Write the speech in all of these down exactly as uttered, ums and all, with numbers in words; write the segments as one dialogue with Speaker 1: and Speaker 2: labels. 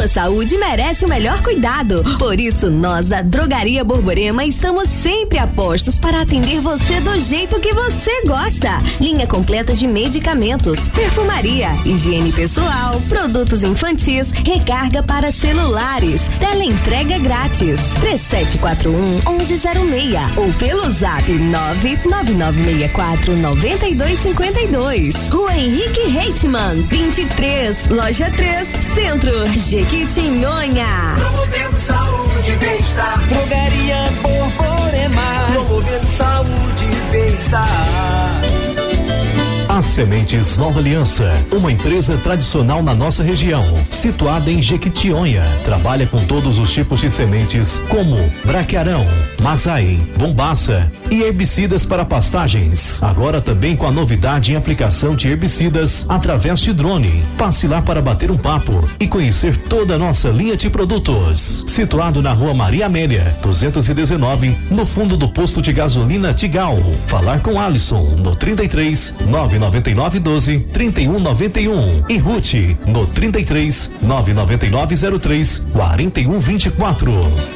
Speaker 1: Sua saúde merece o melhor cuidado. Por isso, nós da Drogaria Borborema estamos sempre a postos para atender você do jeito que você gosta. Linha completa de medicamentos, perfumaria, higiene pessoal, produtos infantis, recarga para celulares, teleentrega grátis. três sete quatro um, um um zero seis ou pelo zap nove nove nove seis quatro nove dois cinco dois. Rua Henrique Reitman, vinte e três, Loja três, Centro, Jequitinhonha.
Speaker 2: Promovendo saúde e bem-estar. Drogaria Borborema. Promovendo saúde e bem-estar.
Speaker 3: As Sementes Nova Aliança, uma empresa tradicional na nossa região, situada em Jequitinhonha, trabalha com todos os tipos de sementes como braquiarão, mazai, bombaça e herbicidas para pastagens. Agora também com a novidade em aplicação de herbicidas através de drone. Passe lá para bater um papo e conhecer toda a nossa linha de produtos. Situado na Rua Maria Amélia, duzentos e dezenove, no fundo do posto de gasolina Tigal. Falar com Alisson no trinta e três, nove nove nove doze, trinta e um noventa e um e Ruth no trinta e três, nove nove nove zero três, quarenta e um vinte e quatro.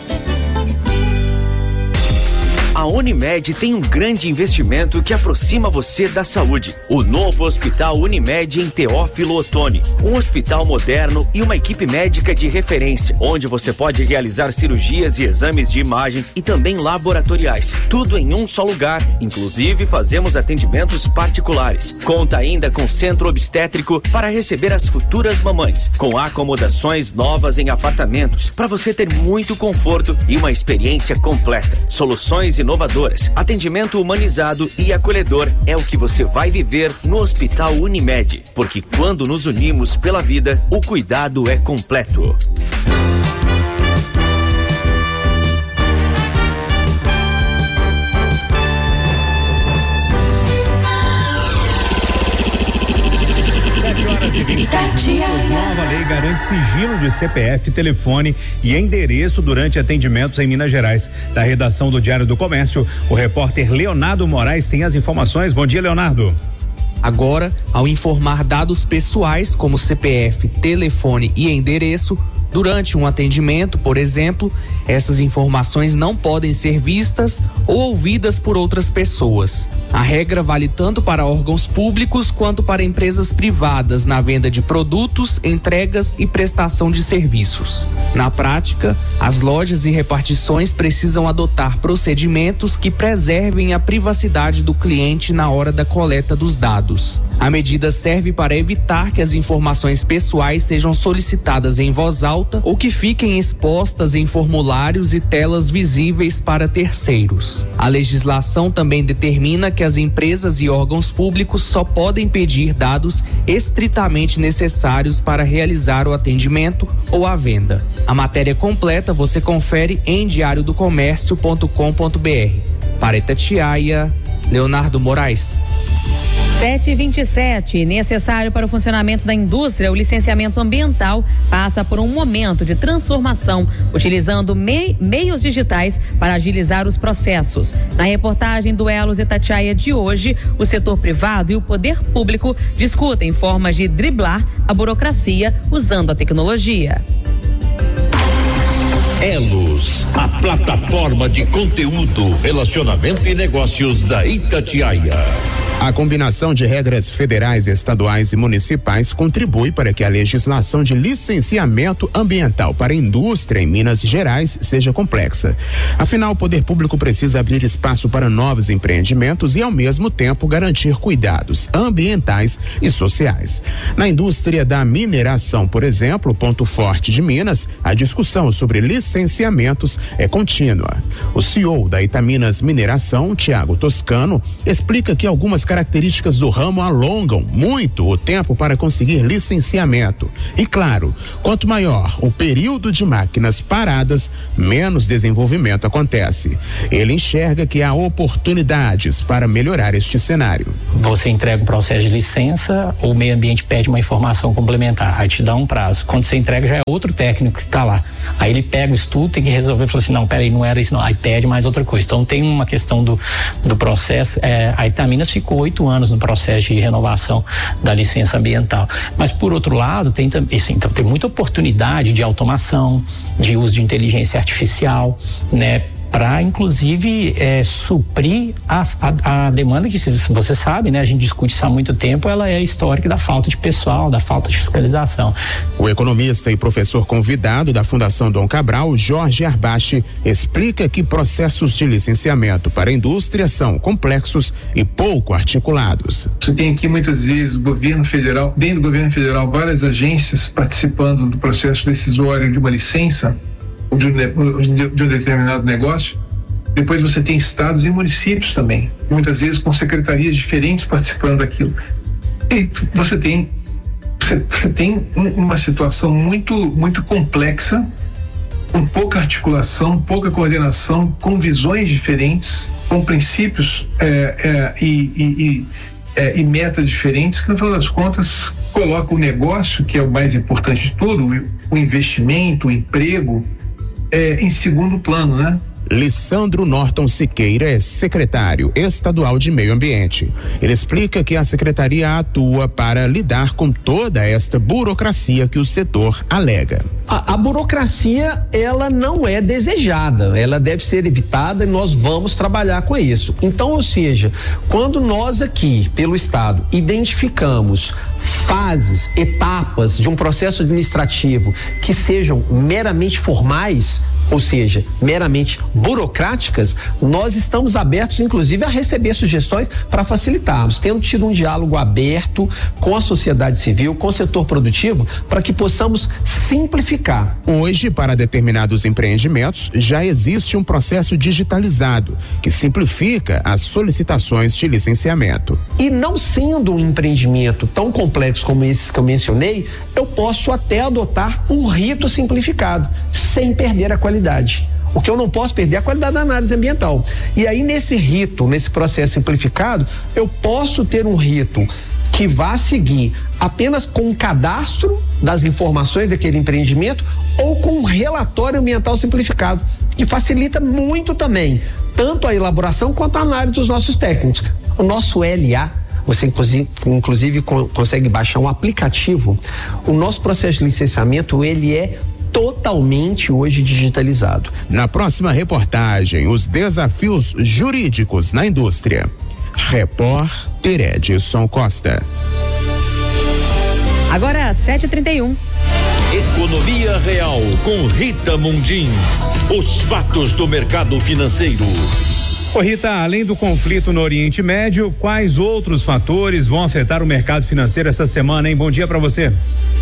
Speaker 4: A Unimed tem um grande investimento que aproxima você da saúde. O novo Hospital Unimed em Teófilo Otoni. Um hospital moderno e uma equipe médica de referência, onde você pode realizar cirurgias e exames de imagem e também laboratoriais. Tudo em um só lugar. Inclusive, fazemos atendimentos particulares. Conta ainda com centro obstétrico para receber as futuras mamães, com acomodações novas em apartamentos, para você ter muito conforto e uma experiência completa. Soluções inovadoras, atendimento humanizado e acolhedor é o que você vai viver no Hospital Unimed, porque quando nos unimos pela vida, o cuidado é completo.
Speaker 5: A nova lei garante sigilo de C P F, telefone e endereço durante atendimentos em Minas Gerais. Da redação do Diário do Comércio, o repórter Leonardo Moraes tem as informações. Bom dia, Leonardo.
Speaker 6: Agora, ao informar dados pessoais como C P F, telefone e endereço, durante um atendimento, por exemplo, essas informações não podem ser vistas ou ouvidas por outras pessoas. A regra vale tanto para órgãos públicos quanto para empresas privadas na venda de produtos, entregas e prestação de serviços. Na prática, as lojas e repartições precisam adotar procedimentos que preservem a privacidade do cliente na hora da coleta dos dados. A medida serve para evitar que as informações pessoais sejam solicitadas em voz alta ou que fiquem expostas em formulários e telas visíveis para terceiros. A legislação também determina que as empresas e órgãos públicos só podem pedir dados estritamente necessários para realizar o atendimento ou a venda. A matéria completa você confere em diário do comércio ponto com ponto br. Para Itatiaia, Leonardo Moraes.
Speaker 7: sete e vinte e sete, necessário para o funcionamento da indústria, o licenciamento ambiental passa por um momento de transformação, utilizando mei, meios digitais para agilizar os processos. Na reportagem do Elos Itatiaia de hoje, o setor privado e o poder público discutem formas de driblar a burocracia usando a tecnologia.
Speaker 8: Elos, a plataforma de conteúdo, relacionamento e negócios da Itatiaia.
Speaker 9: A combinação de regras federais, estaduais e municipais contribui para que a legislação de licenciamento ambiental para a indústria em Minas Gerais seja complexa. Afinal, o poder público precisa abrir espaço para novos empreendimentos e, ao mesmo tempo, garantir cuidados ambientais e sociais. Na indústria da mineração, por exemplo, ponto forte de Minas, a discussão sobre licenciamentos é contínua. O C E O da Itaminas Mineração, Tiago Toscano, explica que algumas características do ramo alongam muito o tempo para conseguir licenciamento. E claro, quanto maior o período de máquinas paradas, menos desenvolvimento acontece. Ele enxerga que há oportunidades para melhorar este cenário.
Speaker 10: Você entrega um processo de licença, o meio ambiente pede uma informação complementar, aí te dá um prazo. Quando você entrega, já é outro técnico que está lá. Aí ele pega o estudo, tem que resolver e fala assim, não, peraí, não era isso não, aí pede mais outra coisa. Então tem uma questão do, do processo, é, a Itaminas ficou oito anos no processo de renovação da licença ambiental. Mas por outro lado, tem também, assim, então, tem muita oportunidade de automação, de uso de inteligência artificial, né? Para inclusive é, suprir a, a, a demanda que você sabe, né? A gente discute isso há muito tempo, ela é histórica da falta de pessoal, da falta de fiscalização.
Speaker 9: O economista e professor convidado da Fundação Dom Cabral, Jorge Arbache, explica que processos de licenciamento para a indústria são complexos e pouco articulados.
Speaker 11: Você tem aqui muitas vezes o governo federal, dentro do governo federal, várias agências participando do processo decisório de uma licença De um, de um determinado negócio. Depois você tem estados e municípios também, muitas vezes com secretarias diferentes participando daquilo. E você tem você, você tem uma situação muito muito complexa, com pouca articulação, pouca coordenação, com visões diferentes, com princípios é, é, e, e, e, é, e metas diferentes, que no final das contas coloca o negócio, que é o mais importante de tudo, o investimento, o emprego, É, em segundo plano, né?
Speaker 9: Lissandro Norton Siqueira é secretário estadual de Meio Ambiente. Ele explica que a secretaria atua para lidar com toda esta burocracia que o setor alega.
Speaker 12: A, a burocracia, ela não é desejada, ela deve ser evitada e nós vamos trabalhar com isso. Então, ou seja, quando nós aqui, pelo Estado, identificamos fases, etapas de um processo administrativo que sejam meramente formais, ou seja, meramente burocráticas, nós estamos abertos, inclusive, a receber sugestões para facilitarmos, tendo tido um diálogo aberto com a sociedade civil, com o setor produtivo, para que possamos simplificar.
Speaker 9: Hoje, para determinados empreendimentos, já existe um processo digitalizado que simplifica as solicitações de licenciamento.
Speaker 12: E não sendo um empreendimento tão complexo como esses que eu mencionei, eu posso até adotar um rito simplificado, sem perder a qualidade. O que eu não posso perder é a qualidade da análise ambiental. E aí, nesse rito, nesse processo simplificado, eu posso ter um rito que vá seguir apenas com um cadastro das informações daquele empreendimento ou com um relatório ambiental simplificado, que facilita muito também, tanto a elaboração quanto a análise dos nossos técnicos. O nosso L A, você inclusive, inclusive consegue baixar um aplicativo. O nosso processo de licenciamento, ele é totalmente hoje digitalizado.
Speaker 9: Na próxima reportagem, os desafios jurídicos na indústria. Repórter Edson Costa.
Speaker 7: Agora sete e trinta e um.
Speaker 8: Economia Real com Rita Mundim. Os fatos do mercado financeiro.
Speaker 5: Ô Rita, além do conflito no Oriente Médio, quais outros fatores vão afetar o mercado financeiro essa semana, hein? Bom dia para você.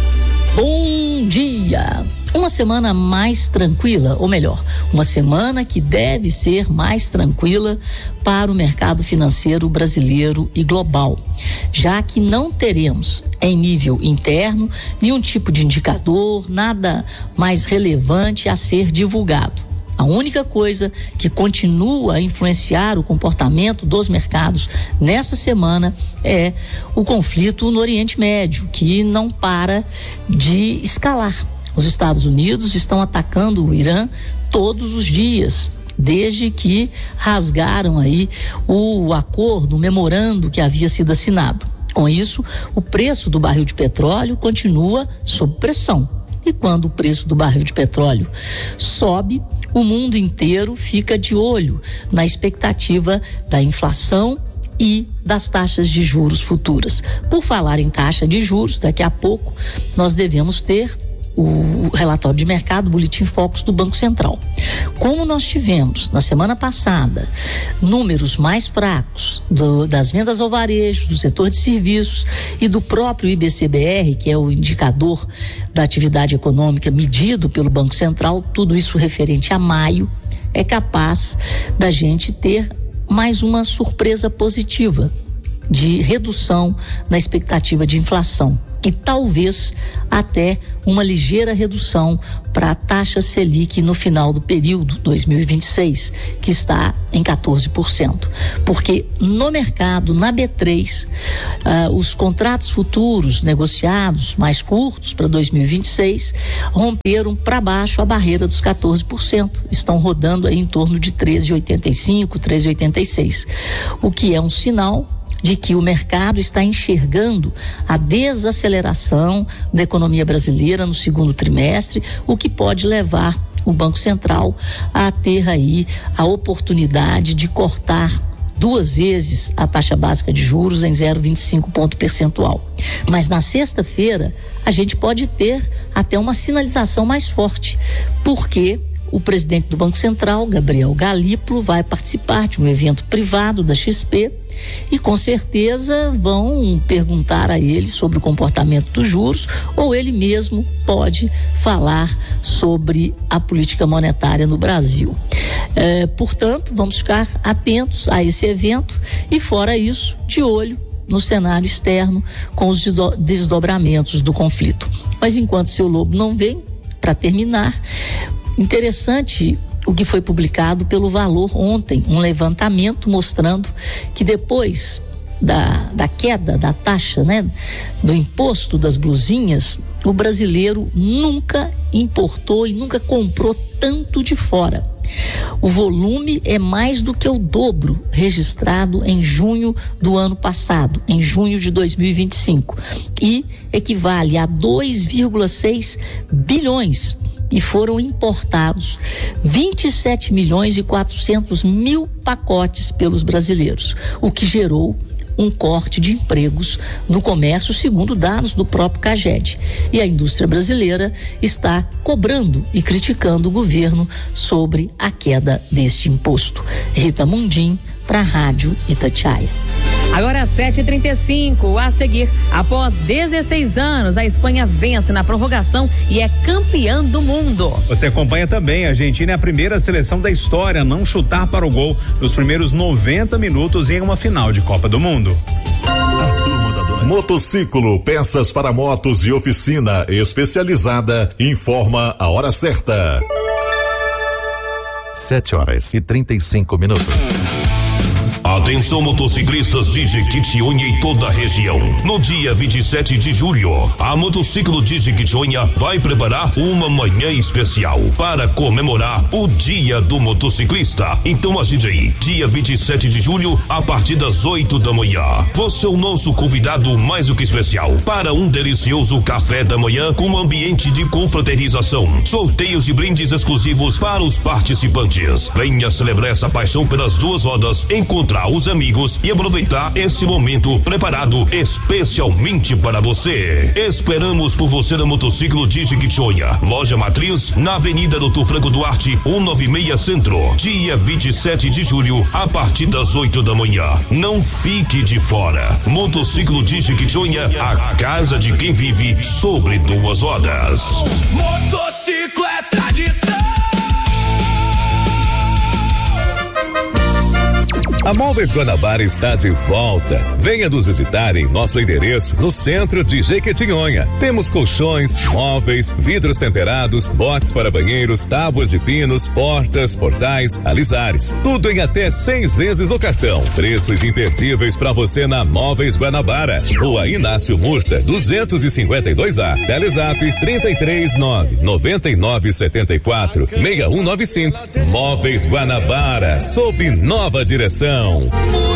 Speaker 13: Bom dia! Uma semana mais tranquila, ou melhor, uma semana que deve ser mais tranquila para o mercado financeiro brasileiro e global, já que não teremos em nível interno nenhum tipo de indicador, nada mais relevante a ser divulgado. A única coisa que continua a influenciar o comportamento dos mercados nessa semana é o conflito no Oriente Médio, que não para de escalar. Os Estados Unidos estão atacando o Irã todos os dias, desde que rasgaram aí o acordo, o memorando que havia sido assinado. Com isso, o preço do barril de petróleo continua sob pressão. E quando o preço do barril de petróleo sobe, o mundo inteiro fica de olho na expectativa da inflação e das taxas de juros futuras. Por falar em taxa de juros, daqui a pouco nós devemos ter o relatório de mercado, o Boletim Focus do Banco Central. Como nós tivemos na semana passada números mais fracos do, das vendas ao varejo, do setor de serviços e do próprio I B C B R, que é o indicador da atividade econômica medido pelo Banco Central, tudo isso referente a maio, é capaz da gente ter mais uma surpresa positiva de redução na expectativa de inflação. E talvez até uma ligeira redução para a taxa Selic no final do período dois mil e vinte e seis, que está em quatorze por cento. Porque no mercado, na B três, uh, os contratos futuros negociados mais curtos para dois mil e vinte e seis romperam para baixo a barreira dos quatorze por cento. Estão rodando aí em torno de treze vírgula oitenta e cinco, treze vírgula oitenta e seis. O que é um sinal de que o mercado está enxergando a desaceleração da economia brasileira no segundo trimestre, o que pode levar o Banco Central a ter aí a oportunidade de cortar duas vezes a taxa básica de juros em zero vírgula vinte e cinco ponto percentual. Mas na sexta-feira a gente pode ter até uma sinalização mais forte, porque o presidente do Banco Central, Gabriel Galípolo, vai participar de um evento privado da X P e com certeza vão perguntar a ele sobre o comportamento dos juros, ou ele mesmo pode falar sobre a política monetária no Brasil. É, portanto, vamos ficar atentos a esse evento e, fora isso, de olho no cenário externo com os desdobramentos do conflito. Mas enquanto seu Lobo não vem, para terminar, interessante o que foi publicado pelo Valor ontem, um levantamento mostrando que depois da, da queda da taxa, né, do imposto das blusinhas, o brasileiro nunca importou e nunca comprou tanto de fora. O volume é mais do que o dobro registrado em junho do ano passado, em junho de dois mil e vinte e cinco, e equivale a dois vírgula seis bilhões. E foram importados vinte e sete milhões e quatrocentos mil pacotes pelos brasileiros, o que gerou um corte de empregos no comércio, segundo dados do próprio CAGED. E a indústria brasileira está cobrando e criticando o governo sobre a queda deste imposto. Rita Mundim, para a Rádio Itatiaia.
Speaker 7: Agora sete e trinta e cinco, a seguir, após dezesseis anos, a Espanha vence na prorrogação e é campeã do mundo.
Speaker 5: Você acompanha também, a Argentina é a primeira seleção da história a não chutar para o gol nos primeiros noventa minutos em uma final de Copa do Mundo.
Speaker 3: Motociclo, peças para motos e oficina especializada, informa a hora certa. Sete horas e trinta e cinco minutos.
Speaker 14: Atenção motociclistas de Jequitinhonha e toda a região. No dia vinte e sete de julho, a Motociclo de Jequitinhonha vai preparar uma manhã especial para comemorar o Dia do Motociclista. Então agende aí, dia vinte e sete de julho, a partir das oito da manhã. Você é o nosso convidado mais do que especial para um delicioso café da manhã com um ambiente de confraternização, sorteios e brindes exclusivos para os participantes. Venha celebrar essa paixão pelas duas rodas, encontrar os amigos e aproveitar esse momento preparado especialmente para você. Esperamos por você na Motociclo de Jequitinhonha, loja matriz na Avenida Doutor Franco Duarte, cento e noventa e seis Centro, dia vinte e sete de julho, a partir das oito da manhã. Não fique de fora. Motociclo de Jequitinhonha, a casa de quem vive sobre duas rodas.
Speaker 2: Motociclo é tradição.
Speaker 3: A Móveis Guanabara está de volta. Venha nos visitar em nosso endereço no centro de Jequitinhonha. Temos colchões, móveis, vidros temperados, box para banheiros, tábuas de pinos, portas, portais, alisares. Tudo em até seis vezes no cartão. Preços imperdíveis para você na Móveis Guanabara. Rua Inácio Murta, duzentos e cinquenta e dois A. Telezap trinta e três nove noventa e nove setenta e quatro sessenta e um noventa e cinco. Móveis Guanabara, sob nova direção.